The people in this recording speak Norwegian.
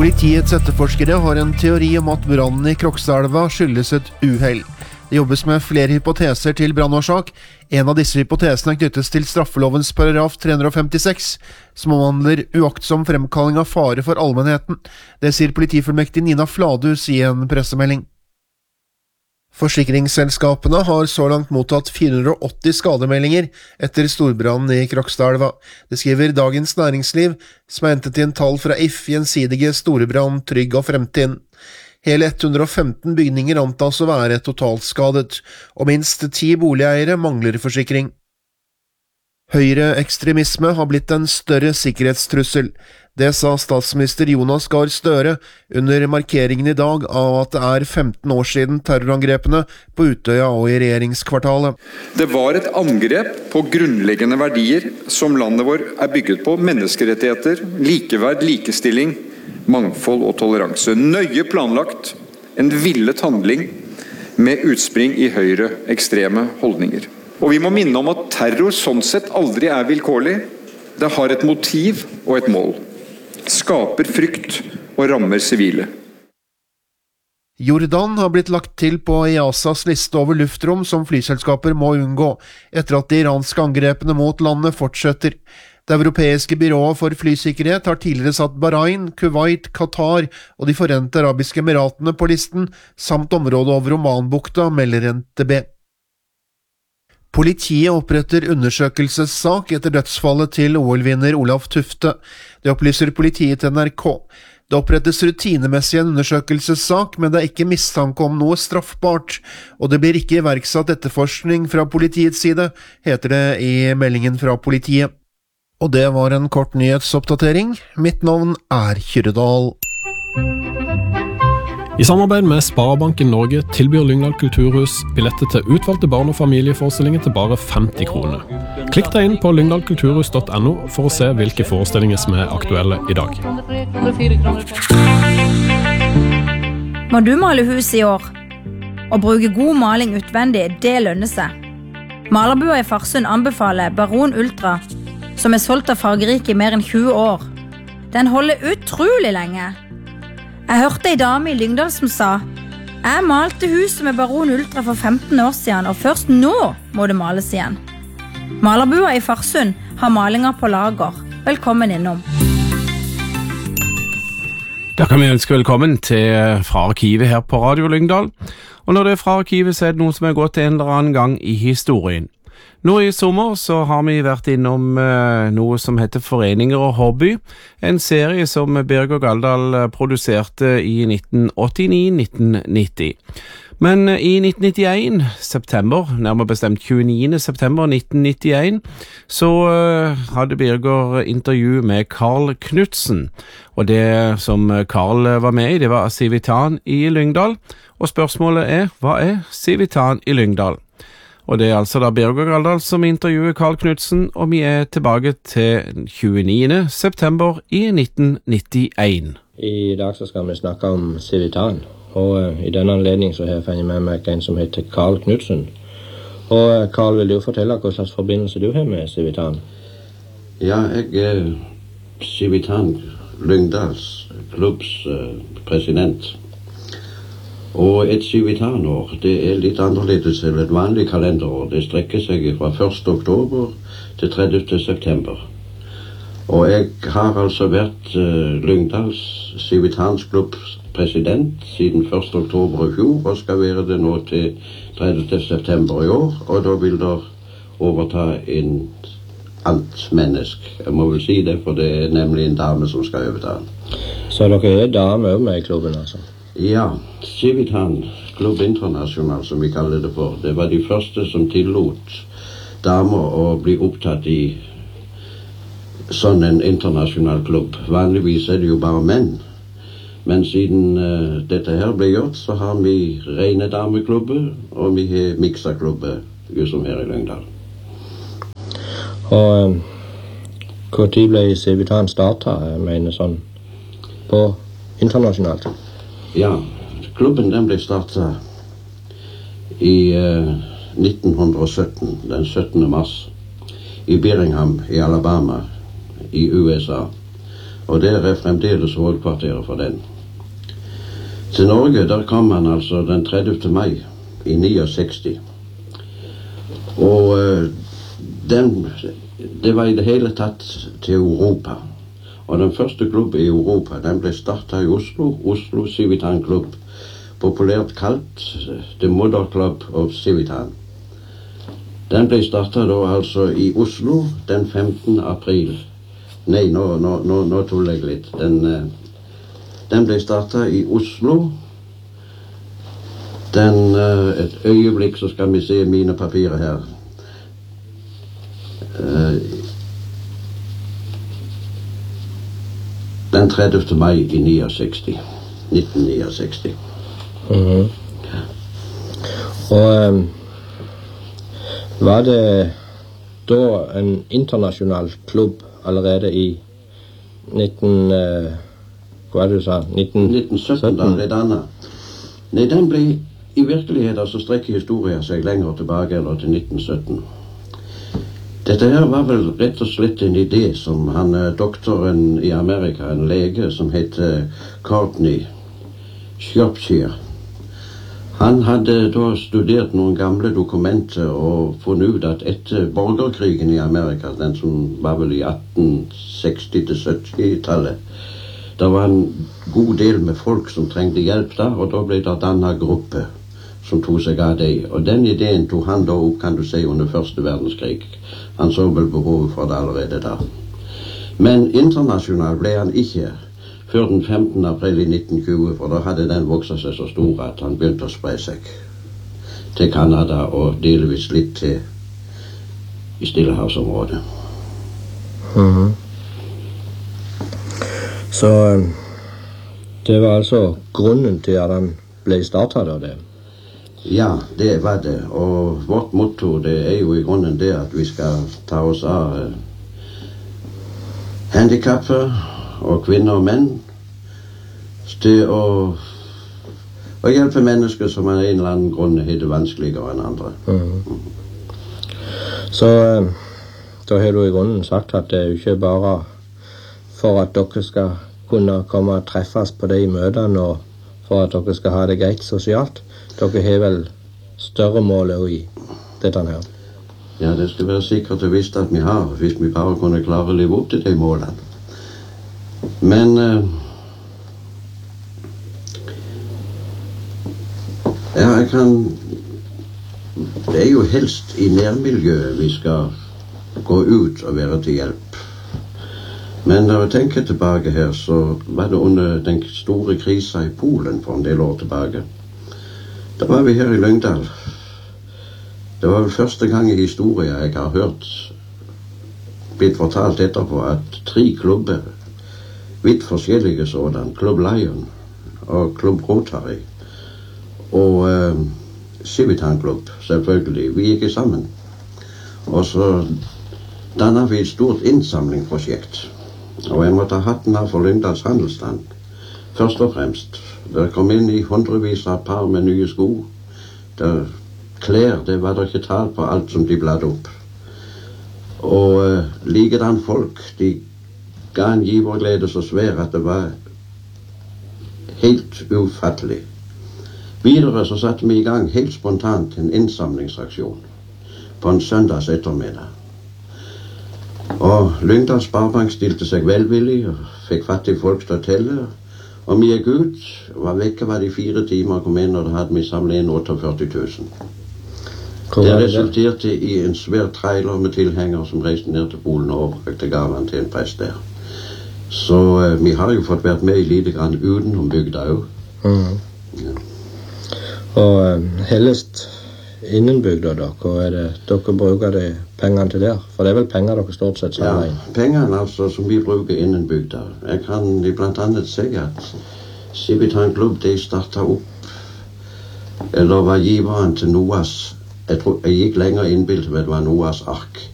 Politiets etterforskere har en teori om at brannen I Krokstadelva skyldes et uhell. Det jobbes med flere hypoteser til brannårsak. En av disse hypotesene knyttes til straffelovens paragraf 356, som omhandler uaktsom fremkalling av fare for allmennheten. Det sier politifullmektig Nina Fladhus I en pressemelding. Forsikringsselskapene har så langt mottatt 480 skademeldinger etter storbrannen I Krokstadelva. Det skriver Dagens Næringsliv, som har hentet inn tall fra If gjensidige storebrann, trygg og fremtid. Hele 115 bygninger antas å være totalskadet, og minst 10 boligeiere mangler forsikring. Høyreekstremisme har blitt en større sikkerhetstrussel. Det sa statsminister Jonas Gahr Støre under markeringen I dag av at det 15 år siden terrorangrepene på Utøya og I regjeringskvartalet. Det var et angrep på grunnleggende verdier som landet vår bygget på: menneskerettigheter, likeverd, likestilling, mangfold og toleranse. Nøye planlagt, en villet handling med utspring I høyreekstreme holdninger. Og vi må minne om at terror sånn sett aldri vilkårlig. Det har et motiv og et mål. Skaper frykt og rammer sivile. Jordan har blitt lagt til på IASAs liste over luftrom som flyselskaper må unngå, etter at de iranske angrepene mot landet fortsetter. Det europeiske byrået for flysikkerhet har tidligere satt Bahrain, Kuwait, Qatar og de Forente Arabiske Emiratene på listen, samt området over Omanbukta, melder NTB. Politiet oppretter undersøkelsessak etter dødsfallet til OL-vinner Olav Tufte. Det opplyser politiet til NRK. Det opprettes rutinemessig en undersøkelsessak, men det ikke mistanke om noe straffbart, og det blir ikke iverksatt etterforskning fra politiets side, heter det I meldingen fra politiet. Og det var en kort nyhetsoppdatering. Mitt navn Kyrre-Dahl. I samarbeid med Sparebanken Norge tilbyr Lyngdal Kulturhus billetter til utvalgte barn- og familieforestillinger til bare 50 kroner. Klikk deg inn på lyngdalkulturhus.no for å se hvilke forestillinger som aktuelle I dag. Må du male hus I år? Å bruke god maling utvendig, det lønner seg. Malerbua I Farsund anbefaler Baron Ultra, som solgt av fargerike I mer enn 20 år. Den holder utrolig lenge. Jeg hørte en dame I Lyngdal som sa: «Jeg malte huset med Baron Ultra for 15 år siden, og først nå må det males igjen.» Malerbua I Farsund har malinger på lager. Velkommen innom. Da kan vi ønske velkommen til Fra Arkivet her på Radio Lyngdal. Og når det Fra Arkivet, så det noe som gått en eller annen gang I historien. Nå I sommer så har vi vært innom noe som heter Foreninger og Hobby, en serie som Birger Galdal produserte I 1989-1990. Men I 1991, september, nærmere bestemt 29. september 1991, så hadde Birger intervju med Carl Knudsen, og det som Carl var med I, det var Civitan I Lyngdal, og spørsmålet hva Civitan I Lyngdal? Og det altså da Birger Galdal som intervjuer Carl Knudsen, og vi tilbake til 29. september I 1991. I dag så skal vi snakke om Civitan, og I denne anledning så har jeg funnet med meg en som heter Carl Knudsen. Og Carl, vil du fortelle hva slags forbindelse du har med Civitan? Ja, jeg Civitan Lyngdals klubbs president. Og et Civitanår, det litt annerledes enn et vanlig kalenderår. Det strekker seg fra 1. oktober til 30. september. Og jeg har altså vært Lyngdals Civitans klubbs president siden 1. oktober I fjor, og skal være det nå til 30. september I år. Og da vil det overta en annet menneske. Jeg må vel si det, for det nemlig en dame som skal overta. Så dere dame også med I klubben, altså? Ja, Civitan Klubb International, som vi kaller det for, det var de første som tillot damer å bli opptatt I sånn en internasjonal klubb. Vanligvis det jo bare menn, men siden dette her ble gjort, så har vi rene dameklubber, og vi har mixaklubber, som her I Lyngdal. Og hvor tid ble Civitan startet, jeg mener sånn, på internasjonalt? Ja, klubben den ble startet I 1917, den 17. mars, I Birmingham I Alabama, I USA. Og der fremdeles hovedkvarteret for den. Til Norge, der kom han altså den 30. mai i 69. Og det var i det hele tatt til Europa. Og den første klubben i Europa, den ble startet i Oslo, Oslo Civitan Club, populært kalt The Mother Club of Civitan. Den ble startet da altså i Oslo den 15. april. Nei, nå tuller jeg litt. Den ble startet i Oslo. Et øyeblikk så skal vi se mine papirer her. Den 30. mai i 1969. Mhm. Og var det da en internasjonal klubb allerede i 1917 da ble dannet? Nei, den ble i virkeligheten så strekker historien seg lenger tilbake eller til 1917. Dette her var vel rett og slett en idé som doktoren i Amerika, en lege som heter Courtney Shropshire. Han hadde da studert noen gamle dokumenter og funnet ut at etter borgerkrigen i Amerika, den som var vel i 1860-70-tallet, det var en god del med folk som trengte hjelp der, og da ble det dannet gruppe som tog seg av det. Og den ideen tog han da opp, kan du si, under første verdenskrig. Han så vel behovet for det allerede da. Men internasjonal ble han ikke før den 15. april i 1920, for da hadde den vokset seg så stor at han begynte å spre seg til Kanada og delvis litt til i Stillehavsområdet. Mhm. Så det var altså grunnen til at han ble startet av det? Ja, det var det. Og vårt motto, det er jo i grunnen det at vi skal ta oss av handikappede og kvinner og menn til å hjelpe mennesker som av en eller annen grunn har det vanskeligere enn andre. Så da har du i grunnen sagt at det er jo ikke bare for at dere skal kunne komme og treffes på de møtene og for at dere skal ha det greit sosialt. Dere har vel større mål i dette her? Ja, det skal være sikkert og visst at vi har, hvis vi bare kunne klare å leve opp til de målene. Men ja, det er jo helst i nærmiljøet vi skal gå ut og være til hjelp. Men når jeg tenker tilbake her, så var det under den store krisen i Polen for en del år tilbake. Da var vi her i Lyngdal. Det var vel første gang i historien jeg har hørt blitt fortalt etterpå at 3 klubber, vidt forskjellige sådan, Club Lion og Club Rotary og Civitan Club, selvfølgelig, vi gikk sammen. Og så dannet vi et stort innsamlingsprosjekt. Og jeg måtte ha hatten av for Lyngdals handelsstand. Først og fremst. Det kom inn i hundrevis av par med nye sko. Klær, det var det ikke tall på alt som de bladde opp. Og likedan folk, de ga en giverglede så svær at det var helt ufattelig. Videre så satte vi i gang helt spontant en innsamlingsaksjon på en søndags ettermiddag. Og Lyngdal Sparebank stilte seg velvillig og fikk fattige folk til å telle. Og vi gikk ut, var vekke var de 4 timer og kom inn, og da hadde vi samlet inn 48 000. Det resulterte i en svær trailer med tilhenger som reiste ned til Polen og overrakte gaven til en prest der. Så vi har jo fått vært med i lite grann utenom bygda også. Ja. Og hellest innenbygda da, hva er det dere bruker de pengene til der? For det er vel penger dere stort sett samler inn? Ja, pengene altså som vi bruker innenbygda. Jeg kan blant annet si at Civitan Club, de startet opp, eller var giveren til Noas, jeg gikk lenger innbildet med det var Noas ark.